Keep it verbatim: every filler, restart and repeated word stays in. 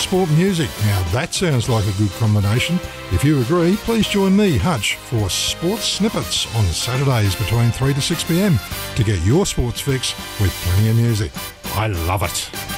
sport music. Now that sounds like a good combination. If you agree, please join me, Hutch, for Sports Snippets on Saturdays between three to six p m to get your sports fix with plenty of music. I love it.